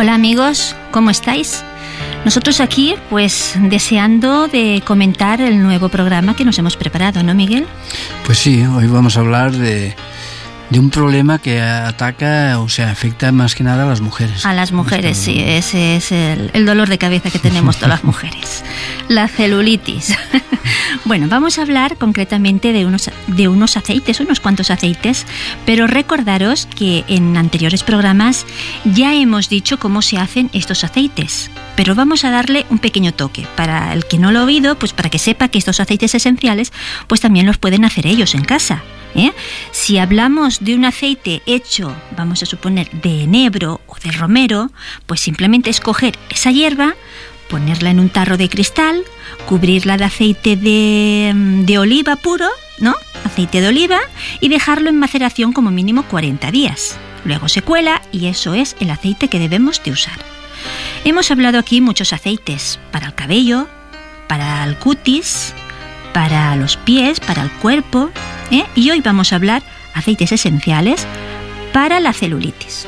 Hola amigos, ¿cómo estáis? Nosotros aquí, pues, deseando de comentar el nuevo programa que nos hemos preparado, ¿no, Miguel? Pues sí, hoy vamos a hablar de un problema que ataca, o sea, afecta más que nada a las mujeres. A las mujeres, sí, ese es el dolor de cabeza que tenemos todas las mujeres. La celulitis. Bueno, vamos a hablar concretamente de unos aceites, unos cuantos aceites, pero recordaros que en anteriores programas ya hemos dicho cómo se hacen estos aceites. Pero vamos a darle un pequeño toque. Para el que no lo ha oído, pues para que sepa que estos aceites esenciales pues también los pueden hacer ellos en casa, ¿eh? Si hablamos de un aceite hecho, vamos a suponer, de enebro o de romero, pues simplemente es coger esa hierba, ponerla en un tarro de cristal, cubrirla de aceite de oliva puro, ¿no? Aceite de oliva, y dejarlo en maceración como mínimo 40 días. Luego se cuela y eso es el aceite que debemos de usar. Hemos hablado aquí muchos aceites para el cabello, para el cutis, para los pies, para el cuerpo, ¿eh? Y hoy vamos a hablar aceites esenciales para la celulitis.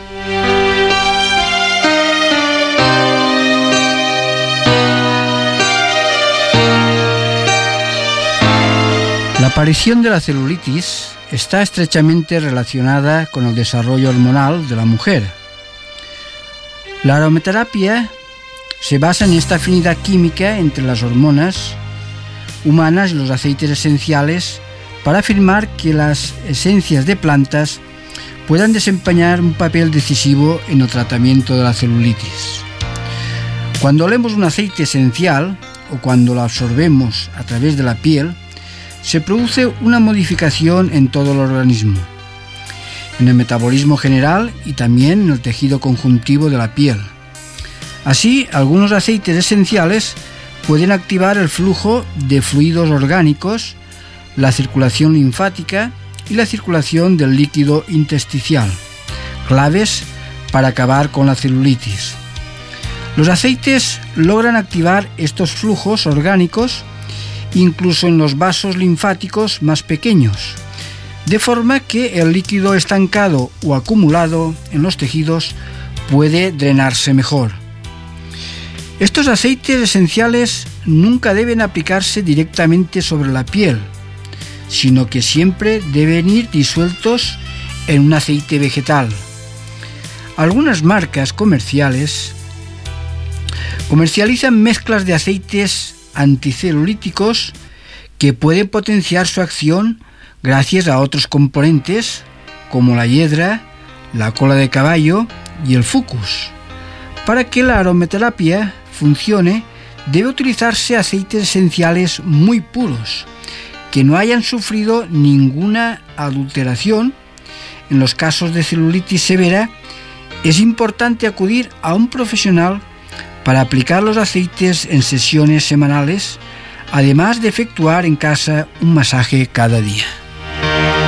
La aparición de la celulitis está estrechamente relacionada con el desarrollo hormonal de la mujer. La aromaterapia se basa en esta afinidad química entre las hormonas humanas y los aceites esenciales para afirmar que las esencias de plantas puedan desempeñar un papel decisivo en el tratamiento de la celulitis. Cuando olemos un aceite esencial o cuando lo absorbemos a través de la piel, se produce una modificación en todo el organismo, en el metabolismo general y también en el tejido conjuntivo de la piel. Así, algunos aceites esenciales pueden activar el flujo de fluidos orgánicos, la circulación linfática y la circulación del líquido intersticial, claves para acabar con la celulitis. Los aceites logran activar estos flujos orgánicos incluso en los vasos linfáticos más pequeños, de forma que el líquido estancado o acumulado en los tejidos puede drenarse mejor. Estos aceites esenciales nunca deben aplicarse directamente sobre la piel, sino que siempre deben ir disueltos en un aceite vegetal. Algunas marcas comerciales comercializan mezclas de aceites anticelulíticos que pueden potenciar su acción gracias a otros componentes como la hiedra, la cola de caballo y el fucus. Para que la aromaterapia funcione, debe utilizarse aceites esenciales muy puros, que no hayan sufrido ninguna adulteración. En los casos de celulitis severa, es importante acudir a un profesional para aplicar los aceites en sesiones semanales, además de efectuar en casa un masaje cada día.